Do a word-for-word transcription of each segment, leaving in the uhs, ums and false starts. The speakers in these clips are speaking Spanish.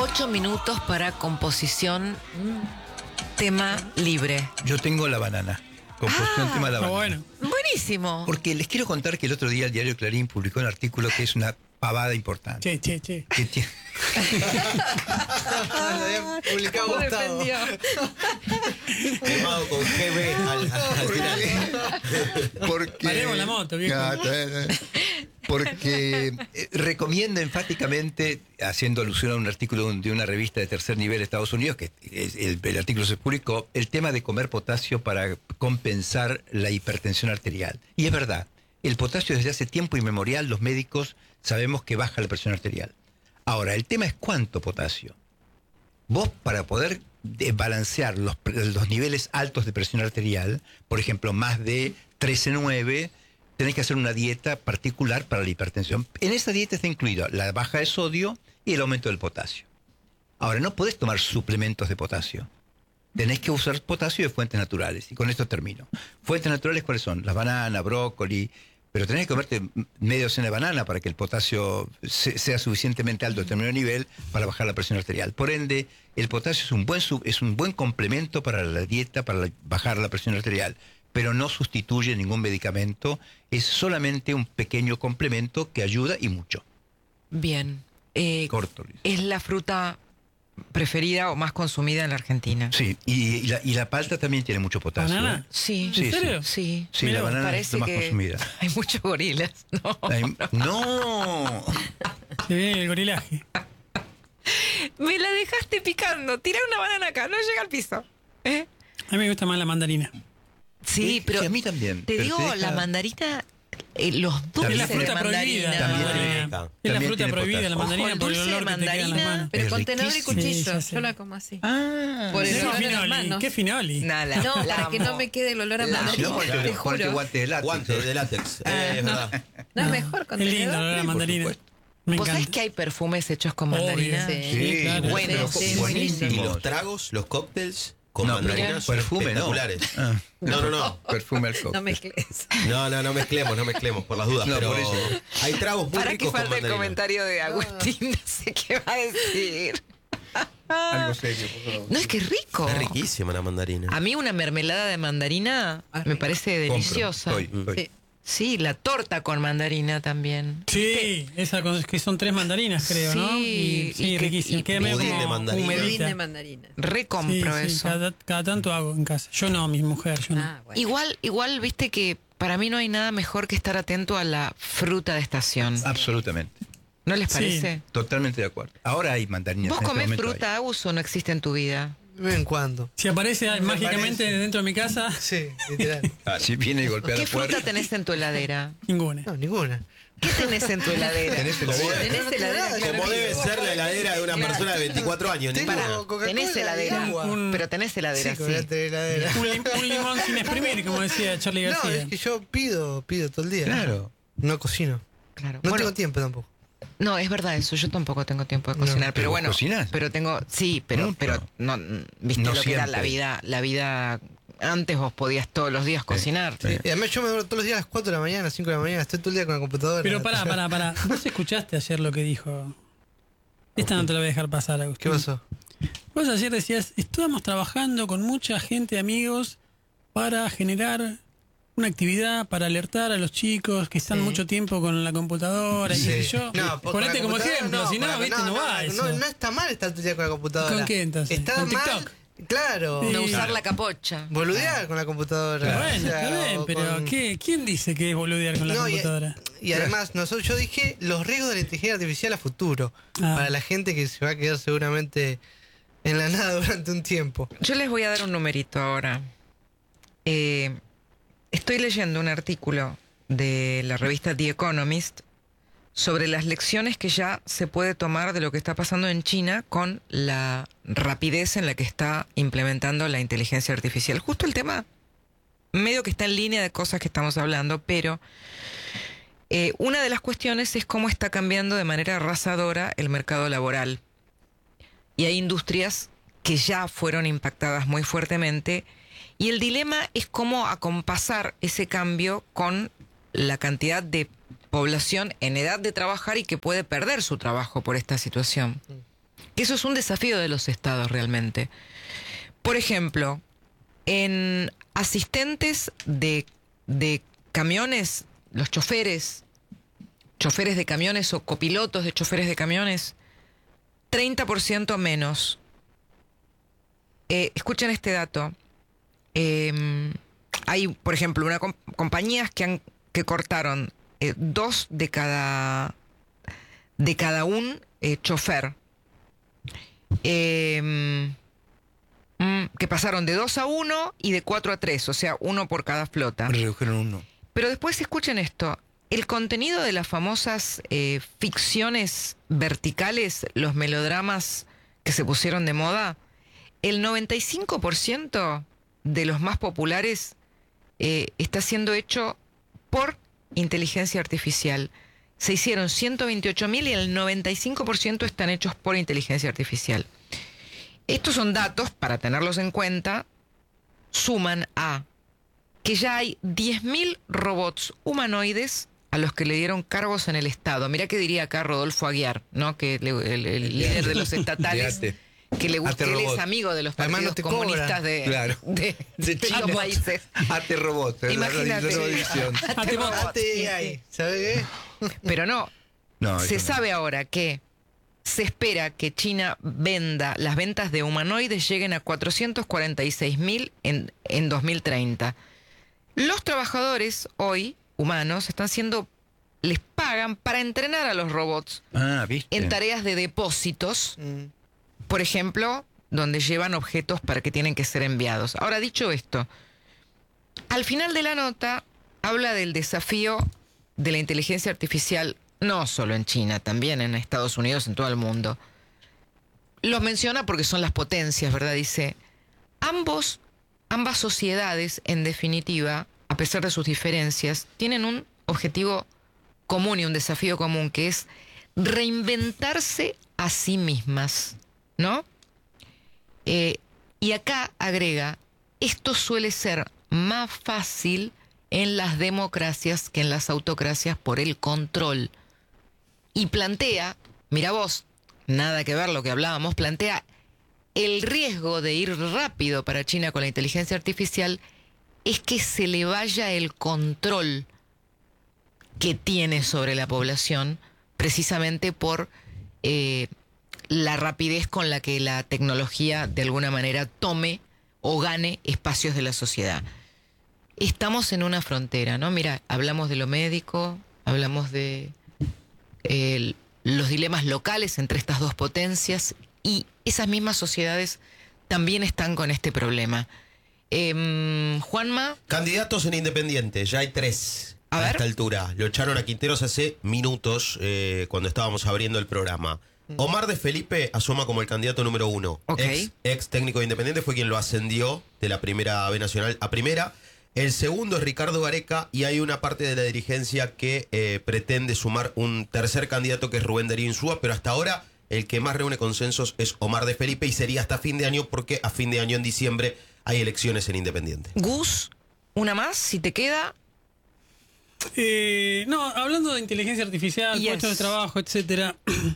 Ocho minutos para composición, tema libre. Yo tengo la banana. Composición, Ah, tema de la banana. Bueno. Buenísimo. Porque les quiero contar que el otro día el diario Clarín publicó un artículo que es una pavada importante. Che, che, che. Que tiene... Lo había publicado ¿Cómo Gustavo. defendió? Quemado con G B al, al final. Porque... Paremos la moto, viejo. Porque eh, recomienda enfáticamente, haciendo alusión a un artículo de una revista de tercer nivel de Estados Unidos, que es, el, el artículo se publicó, el tema de comer potasio para compensar la hipertensión arterial. Y es verdad, el potasio desde hace tiempo inmemorial, los médicos sabemos que baja la presión arterial. Ahora, el tema es cuánto potasio. Vos, para poder de balancear los, los niveles altos de presión arterial, por ejemplo, más de trece nueve, tenés que hacer una dieta particular para la hipertensión. En esa dieta está incluido la baja de sodio y el aumento del potasio. Ahora, no podés tomar suplementos de potasio. Tenés que usar potasio de fuentes naturales. Y con esto termino. Fuentes naturales, ¿cuáles son? Las bananas, brócoli. Pero tenés que comerte media docena de banana para que el potasio se, sea suficientemente alto a determinado nivel para bajar la presión arterial. Por ende, el potasio es un buen, sub, es un buen complemento para la dieta, para la, bajar la presión arterial. Pero no sustituye ningún medicamento, es solamente un pequeño complemento que ayuda y mucho. Bien. Eh, Corto, Luis. ¿Es la fruta preferida o más consumida en la Argentina? Sí, y, y, la, y la palta también tiene mucho potasio. ¿Banana? ¿eh? Sí. Sí, ¿En serio? Sí. Sí, Mirá, la banana es Parece la más que consumida. hay muchos gorilas. No. Hay- ¡No! Se viene el gorilaje. Me la dejaste picando. Tira una banana acá, no llega al piso. ¿Eh? A mí me gusta más la mandarina. Sí, Sí, pero sí, a mí también, Te pero digo, te deja- la mandarina, eh, los Es dulces la de fruta prohibida. mandarina. La También mandarina. tiene- Es la también fruta tiene prohibida, la potasio. mandarina, Ojo, el por el dulce de olor que te queda en las mandarina, manos. Pero Es con tenedor y riquísimo. cuchillo. Sí, ya sé. Yo la como así. Ah, Por el ¿Qué olor a las finoli? manos. ¿Qué finoli? Nada, No, la para que amo. no me quede el olor a La- mandarina. no, porque te le ponete juro. guante de látex. Guante de látex. Eh, es verdad. No es mejor con Es lindo el tenedor. olor a Sí, por mandarina. supuesto. Me ¿Vos sabés encanta. que hay perfumes hechos con Obvio. mandarina? Sí. Sí, claro. Bueno, Sí, sí, buenísimo. Y los tragos, los cócteles con No, mandarinas son perfume no. espectaculares. Ah, No, no, no. perfume al coco. No mezcles. No, no, no mezclemos, no mezclemos por las dudas. No, pero por eso. hay tragos muy Para que ricos con falte el mandarina. comentario de Agustín, no sé qué va a decir. Algo serio, por favor. No, es que es rico. Es riquísima la mandarina. A mí una mermelada de mandarina Ah, me rico. parece Compro, deliciosa. estoy, estoy. Sí. Sí, la torta con mandarina también. Sí, esa con- que son tres mandarinas, creo, ¿no? Sí, Y, sí, y que- riquísimo. y Queda medio pudín como de mandarina. Budín humedita. de mandarina. Recompro Sí, sí, eso. cada, cada tanto hago en casa. Yo no, mi mujer, yo no. Ah, bueno. Igual, igual, viste que para mí no hay nada mejor que estar atento a la fruta de estación. Absolutamente. ¿No les Sí. parece? Totalmente de acuerdo. Ahora hay mandarinas. ¿Vos en este comés momento fruta, Agus, o no existe en tu vida? De vez en cuando. Si aparece mágicamente aparece. dentro de mi casa, Sí, literal. hay. Ah, si viene y golpea ¿Qué la puerta. fruta tenés en tu heladera? ninguna. No, ninguna. ¿Qué tenés en tu heladera? ¿Tenés heladera? ¿Tenés heladera? Claro Como que debe sí. ser la heladera de una Claro. persona de veinticuatro años. Tengo ninguna. Coca-Cola Tenés y heladera. agua. Un- Pero tenés heladera, sí. heladera. Un, lim- un limón sin exprimir, como decía Charlie No, García. es que yo pido, pido todo el día. Claro. No cocino. Claro. No Bueno, tengo tiempo tampoco. no, es verdad eso. Yo tampoco tengo tiempo de cocinar, pero ¿pero bueno. cocinás? Pero tengo, sí, pero, No, pero pero- no, viste no lo que era la siempre. vida, la vida. Antes vos podías todos los días cocinar. Sí. Y además yo me duermo todos los días a las cuatro de la mañana, cinco de la mañana, estoy todo el día con la computadora. Pero pará, pará, pará. ¿Vos escuchaste ayer lo que dijo? Esta no te la voy a dejar pasar, Agustín. ¿Qué pasó? Vos ayer decías, estamos trabajando con mucha gente, amigos, para generar una actividad, para alertar a los chicos que están Sí. mucho tiempo con la computadora y qué sé yo. No, porque Ponete con como la computadora ejemplo, si no, para- viste, no, va no, eso. no, no está mal estar todo el día con la computadora. ¿Con qué, entonces? Está ¿Con mal, TikTok? claro. Sí. No usar Claro. la capocha. Boludear con la computadora. Bueno, O sea, está bien, o pero con- ¿qué, ¿quién dice que es boludear con la No, y- computadora? Y, además, nosotros, yo dije los riesgos de la inteligencia artificial a futuro. Ah. Para la gente que se va a quedar seguramente en la nada durante un tiempo. Yo les voy a dar un numerito ahora. Eh, estoy leyendo un artículo de la revista The Economist sobre las lecciones que ya se puede tomar de lo que está pasando en China con la rapidez en la que está implementando la inteligencia artificial. Justo el tema medio que está en línea de cosas que estamos hablando, pero eh, una de las cuestiones es cómo está cambiando de manera arrasadora el mercado laboral. Y hay industrias que ya fueron impactadas muy fuertemente, y el dilema es cómo acompasar ese cambio con la cantidad de población en edad de trabajar y que puede perder su trabajo por esta situación. que eso es un desafío de los estados realmente. Por ejemplo, en asistentes de, de camiones, los choferes, choferes de camiones o copilotos de choferes de camiones, treinta por ciento menos. Eh, escuchen este dato. Eh, hay, por ejemplo, una com- compañías que han que cortaron eh, dos de cada de cada un eh, chofer. Eh, mm, que pasaron de dos a uno y de cuatro a tres, o sea, uno por cada flota. Redujeron uno. Pero después escuchen esto. El contenido de las famosas eh, ficciones verticales, los melodramas que se pusieron de moda, el noventa y cinco por ciento de los más populares eh, está siendo hecho por inteligencia artificial. Se hicieron ciento veintiocho mil y el noventa y cinco por ciento están hechos por inteligencia artificial. Estos son datos, para tenerlos en cuenta, suman a que ya hay diez mil robots humanoides a los que le dieron cargos en el Estado. Mirá qué diría acá Rodolfo Aguiar, ¿no? Que le- el, el líder de los estatales, Fíjate. que le gusta, Ate que él robot. es amigo de los Además, partidos no te comunistas cobran. de, Claro. de, De de China. los países. Ate robot, es la Imagínate. nueva edición. Ate robot. Ate ahí, ¿sabes qué? Pero no, No, se eso no. sabe ahora que se espera que China venda, las ventas de humanoides lleguen a cuatrocientos cuarenta y seis mil en, en dos mil treinta. Los trabajadores hoy, humanos, están siendo, les pagan para entrenar a los robots Ah, ¿viste? en tareas de depósitos, Mm. por ejemplo, donde llevan objetos para que tienen que ser enviados. Ahora, dicho esto, al final de la nota habla del desafío de la inteligencia artificial, no solo en China, también en Estados Unidos, en todo el mundo. Los menciona porque son las potencias, ¿verdad? Dice, ambos, ambas sociedades, en definitiva, a pesar de sus diferencias, tienen un objetivo común y un desafío común, que es reinventarse a sí mismas, ¿no? Eh, y acá agrega, esto suele ser más fácil en las democracias que en las autocracias por el control. Y plantea, mira vos, nada que ver lo que hablábamos, plantea el riesgo de ir rápido para China con la inteligencia artificial es que se le vaya el control que tiene sobre la población, precisamente por eh, la rapidez con la que la tecnología de alguna manera tome o gane espacios de la sociedad. Estamos en una frontera, ¿no? Mira, hablamos de lo médico, hablamos de eh, los dilemas locales entre estas dos potencias y esas mismas sociedades también están con este problema. Eh, Juanma, Candidatos en Independiente, ya hay tres A a, ver. esta altura. Lo echaron a Quinteros hace minutos eh, cuando estábamos abriendo el programa. Omar de Felipe asoma como el candidato número uno. Ok. Ex, ex técnico de Independiente, fue quien lo ascendió de la primera B Nacional a primera. El segundo es Ricardo Gareca y hay una parte de la dirigencia que eh, pretende sumar un tercer candidato que es Rubén Darío Insúa, pero hasta ahora el que más reúne consensos es Omar de Felipe y sería hasta fin de año porque a fin de año en diciembre hay elecciones en Independiente. Gus, una más, si te queda. Eh, no, hablando de inteligencia artificial, Yes. puestos de trabajo, etcétera.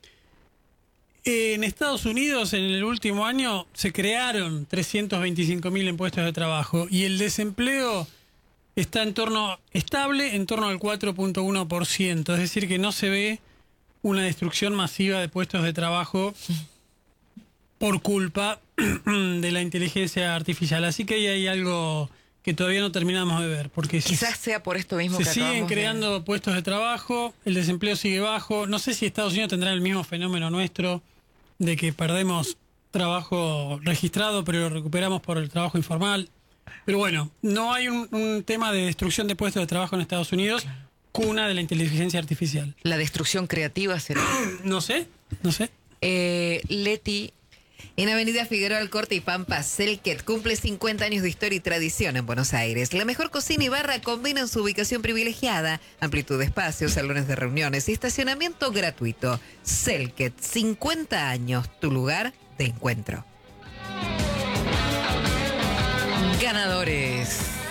En Estados Unidos, en el último año, se crearon trescientos veinticinco mil en puestos de trabajo y el desempleo está en torno estable, en torno al cuatro punto uno por ciento. Es decir, que no se ve una destrucción masiva de puestos de trabajo por culpa de la inteligencia artificial. Así que ahí hay algo que todavía no terminamos de ver, porque si- Quizás sea por esto mismo se que siguen acabamos de- creando puestos de trabajo, el desempleo sigue bajo. No sé si Estados Unidos tendrá el mismo fenómeno nuestro de que perdemos trabajo registrado, pero lo recuperamos por el trabajo informal. Pero bueno, no hay un, un tema de destrucción de puestos de trabajo en Estados Unidos, cuna de la inteligencia artificial. La destrucción creativa será. No sé, no sé. Eh, Leti, En Avenida Figueroa Alcorte y Pampa, Selket cumple cincuenta años de historia y tradición en Buenos Aires. La mejor cocina y barra combinan su ubicación privilegiada, amplitud de espacios, salones de reuniones y estacionamiento gratuito. Selket, cincuenta años, tu lugar de encuentro. ganadores.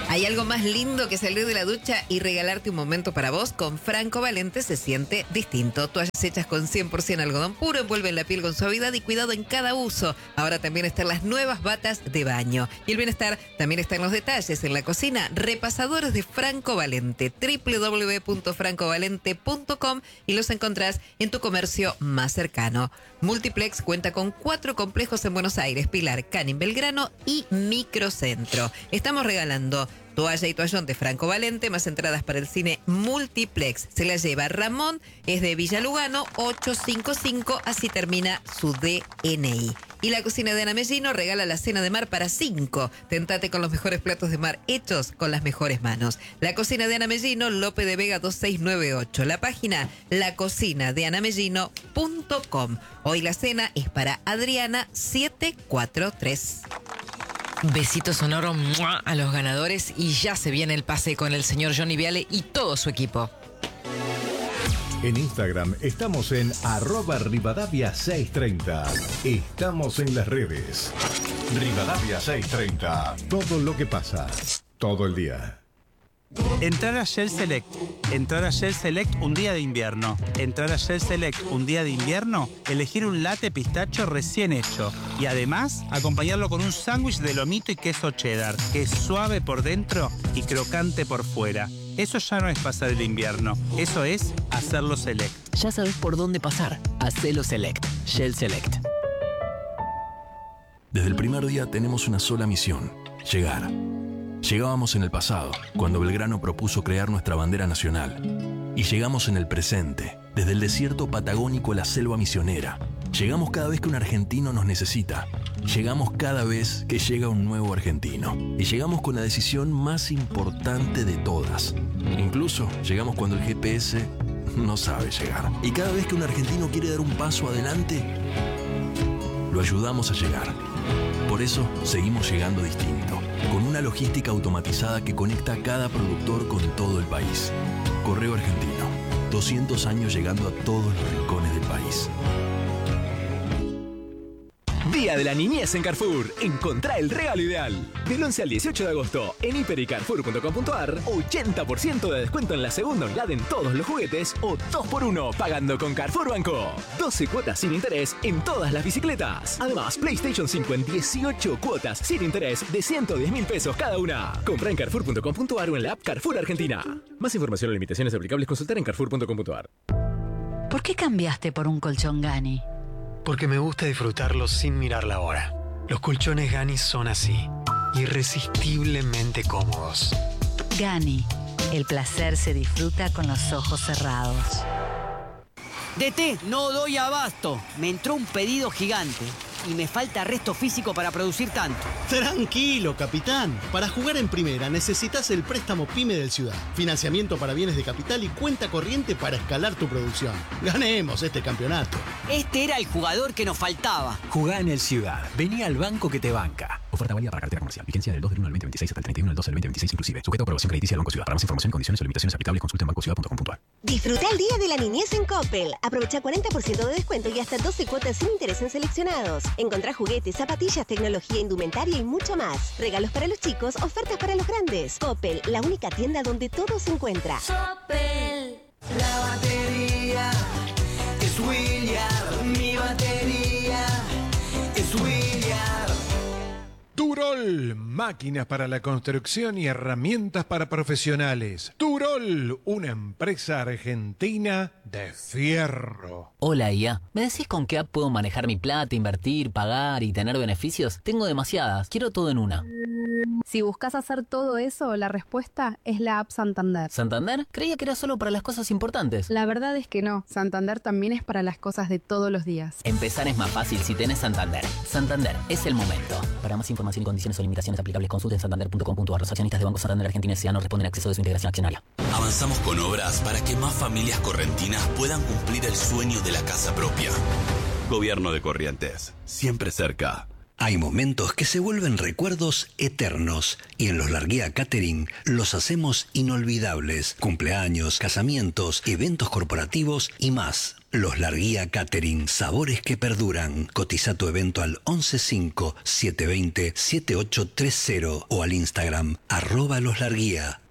¿Hay algo más lindo que salir de la ducha y regalarte un momento para vos? Con Franco Valente se siente distinto. Toallas hechas con cien por ciento algodón puro, envuelven la piel con suavidad y cuidado en cada uso. Ahora también están las nuevas batas de baño. Y el bienestar también está en los detalles. En la cocina, repasadores de Franco Valente. doble u doble u doble u punto franco valente punto com y los encontrás en tu comercio más cercano. Multiplex cuenta con cuatro complejos en Buenos Aires, Pilar, Canin, Belgrano y Microcentro. Estamos regalando toalla y toallón de Franco Valente, más entradas para el cine Multiplex. Se la lleva Ramón, es de Villa Lugano, ochocientos cincuenta y cinco, así termina su D N I. Y la cocina de Ana Mellino regala la cena de mar para cinco. Tentate con los mejores platos de mar hechos con las mejores manos. La cocina de Ana Mellino, Lope de Vega dos seis nueve ocho. La página la cocina de ana mellino punto com. Hoy la cena es para Adriana siete cuatro tres. Besito sonoro ¡mua! A los ganadores y ya se viene el pase con el señor Johnny Viale y todo su equipo. En Instagram estamos en arroba Rivadavia seiscientos treinta. Estamos en las redes. Rivadavia seiscientos treinta. Todo lo que pasa, todo el día. Entrar a Shell Select. Entrar a Shell Select un día de invierno. Entrar a Shell Select un día de invierno, elegir un latte pistacho recién hecho. Y además, acompañarlo con un sándwich de lomito y queso cheddar, que es suave por dentro y crocante por fuera. Eso ya no es pasar el invierno, eso es hacerlo Select. Ya sabes por dónde pasar. Hacelo Select. Shell Select. Desde el primer día tenemos una sola misión: llegar. Llegábamos en el pasado, cuando Belgrano propuso crear nuestra bandera nacional. Y llegamos en el presente, desde el desierto patagónico a la selva misionera. Llegamos cada vez que un argentino nos necesita. Llegamos cada vez que llega un nuevo argentino. Y llegamos con la decisión más importante de todas. Incluso llegamos cuando el G P S no sabe llegar. Y cada vez que un argentino quiere dar un paso adelante, lo ayudamos a llegar. Por eso seguimos llegando distinto, con una logística automatizada que conecta a cada productor con todo el país. Correo Argentino, doscientos años llegando a todos los rincones del país. Día de la Niñez en Carrefour. Encontrá el regalo ideal. Del once al dieciocho de agosto, en hiper y carrefour punto com punto ar, ochenta por ciento de descuento en la segunda unidad en todos los juguetes o dos por uno pagando con Carrefour Banco. doce cuotas sin interés en todas las bicicletas. Además, PlayStation cinco en dieciocho cuotas sin interés de ciento diez mil pesos cada una. Compra en carrefour punto com punto ar o en la app Carrefour Argentina. Más información o limitaciones aplicables consultar en carrefour punto com punto ar. ¿Por qué cambiaste por un colchón Gani? Porque me gusta disfrutarlo sin mirar la hora. Los colchones Gani son así, irresistiblemente cómodos. Gani, el placer se disfruta con los ojos cerrados. D T, no doy abasto. Me entró un pedido gigante y me falta resto físico para producir tanto. Tranquilo, capitán. Para jugar en primera necesitas el préstamo PYME del Ciudad. Financiamiento para bienes de capital y cuenta corriente para escalar tu producción. Ganemos este campeonato. Este era el jugador que nos faltaba. Jugá en el Ciudad. Vení al banco que te banca. Oferta válida para cartera comercial. Vigencia del dos del uno al veinte veintiséis hasta el treinta y uno del doce del veinte veintiséis inclusive. Sujeto a aprobación crediticia del Banco Ciudad. Para más información, condiciones o limitaciones aplicables, consulta en banco ciudad punto com punto ar. Disfruta el Día de la Niñez en Coppel. Aprovecha cuarenta por ciento de descuento y hasta doce cuotas sin interés en seleccionados. Encontrá juguetes, zapatillas, tecnología, indumentaria y mucho más. Regalos para los chicos, ofertas para los grandes. Coppel, la única tienda donde todo se encuentra. Coppel, la batería es William, mi batería es William. Turol, máquinas para la construcción y herramientas para profesionales. Turol, una empresa argentina de fierro. Hola, I A. ¿Me decís con qué app puedo manejar mi plata, invertir, pagar y tener beneficios? Tengo demasiadas. Quiero todo en una. Si buscas hacer todo eso, la respuesta es la app Santander. ¿Santander? Creía que era solo para las cosas importantes. La verdad es que no. Santander también es para las cosas de todos los días. Empezar es más fácil si tenés Santander. Santander, es el momento. Para más información y condiciones o limitaciones aplicables, consulta en santander punto com punto ar. Los accionistas de Banco Santander Argentina S A no responden a acceso de su integración accionaria. Avanzamos con obras para que más familias correntinas puedan cumplir el sueño de la casa propia. Gobierno de Corrientes, siempre cerca. Hay momentos que se vuelven recuerdos eternos y en Los Larguía Catering los hacemos inolvidables. Cumpleaños, casamientos, eventos corporativos y más. Los Larguía Catering, sabores que perduran. Cotiza tu evento al once cinco siete dos cero siete ocho tres cero o al Instagram arroba Los Larguía.